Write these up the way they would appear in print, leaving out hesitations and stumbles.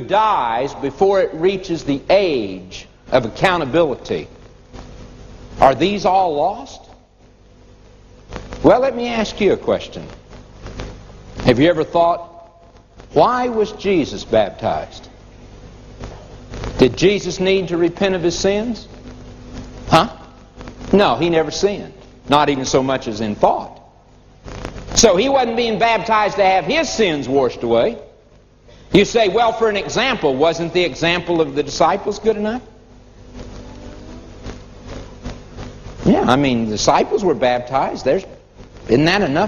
dies before it reaches the age of accountability. Are these all lost? Well, let me ask you a question. Have you ever thought, why was Jesus baptized? Did Jesus need to repent of his sins? No, he never sinned. Not even so much as in thought. So he wasn't being baptized to have his sins washed away. You say, well, for an example, wasn't the example of the disciples good enough? Yeah, I mean, the disciples were baptized. Isn't that enough?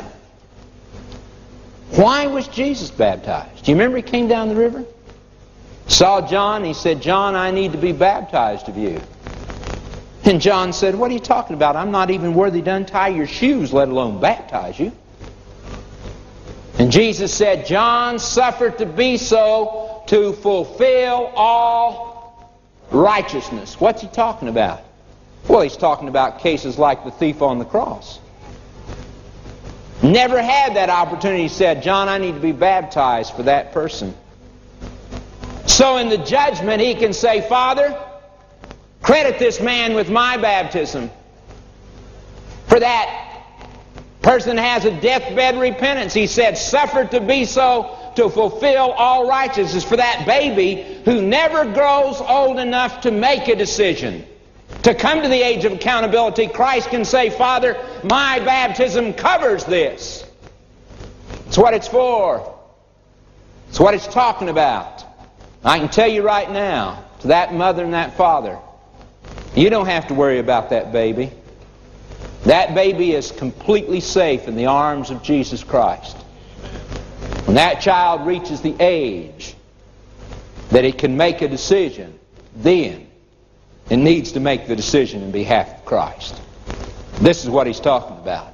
Why was Jesus baptized? Do you remember he came down the river? Saw John, he said, John, I need to be baptized of you. And John said, what are you talking about? I'm not even worthy to untie your shoes, let alone baptize you. And Jesus said, John suffered to be so to fulfill all righteousness. What's he talking about? Well, he's talking about cases like the thief on the cross. Never had that opportunity. He said, John, I need to be baptized for that person. So in the judgment, he can say, Father, credit this man with my baptism. For that person has a deathbed repentance. He said, suffered to be so to fulfill all righteousness. For that baby who never grows old enough to make a decision, to come to the age of accountability, Christ can say, Father, my baptism covers this. It's what it's for. It's what it's talking about. I can tell you right now, to that mother and that father, you don't have to worry about that baby. That baby is completely safe in the arms of Jesus Christ. When that child reaches the age that it can make a decision, then it needs to make the decision in behalf of Christ. This is what he's talking about.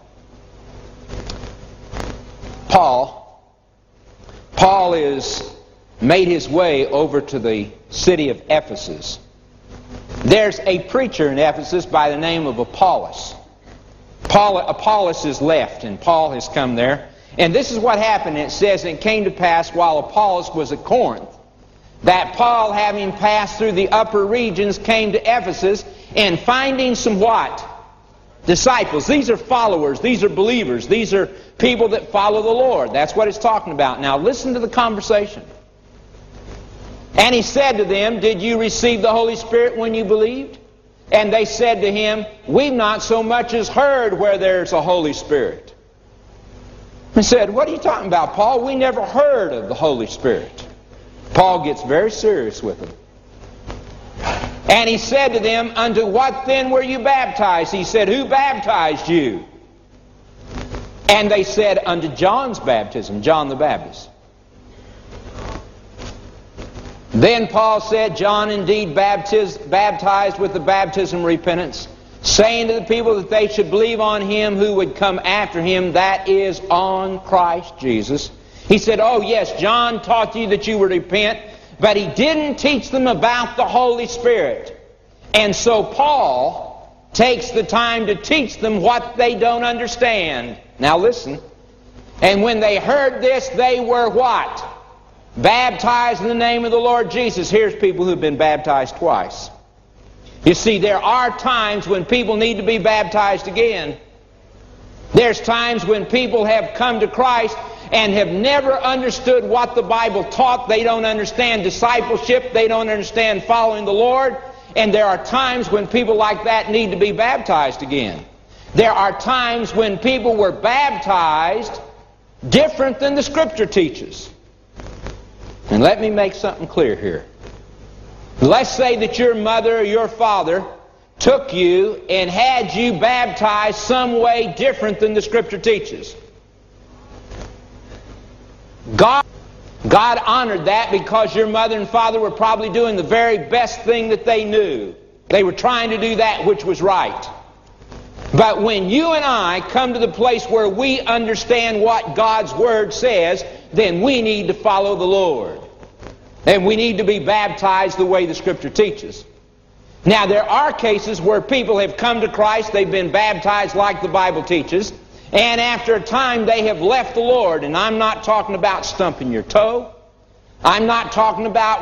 Paul is made his way over to the city of Ephesus. There's a preacher in Ephesus by the name of Apollos. Apollos is left, and Paul has come there. And this is what happened. It says, it came to pass while Apollos was at Corinth, that Paul, having passed through the upper regions, came to Ephesus, and finding some what? Disciples. These are followers. These are believers. These are people that follow the Lord. That's what it's talking about. Now listen to the conversation. And he said to them, did you receive the Holy Spirit when you believed? And they said to him, we've not so much as heard where there's a Holy Spirit. He said, what are you talking about, Paul? We never heard of the Holy Spirit. Paul gets very serious with them. And he said to them, unto what then were you baptized? He said, who baptized you? And they said, unto John's baptism, John the Baptist. Then Paul said, John indeed baptized with the baptism of repentance, saying to the people that they should believe on him who would come after him, that is, on Christ Jesus. He said, oh yes, John taught you that you would repent, but he didn't teach them about the Holy Spirit. And so Paul takes the time to teach them what they don't understand. Now listen. And when they heard this, they were what? Baptized in the name of the Lord Jesus. Here's people who've been baptized twice. You see, there are times when people need to be baptized again. There's times when people have come to Christ and have never understood what the Bible taught. They don't understand discipleship. They don't understand following the Lord. And there are times when people like that need to be baptized again. There are times when people were baptized different than the Scripture teaches. And let me make something clear here. Let's say that your mother or your father took you and had you baptized some way different than the Scripture teaches. God honored that because your mother and father were probably doing the very best thing that they knew. They were trying to do that which was right. But when you and I come to the place where we understand what God's Word says, then we need to follow the Lord. And we need to be baptized the way the Scripture teaches. Now, there are cases where people have come to Christ, they've been baptized like the Bible teaches, and after a time they have left the Lord. And I'm not talking about stumping your toe. I'm not talking about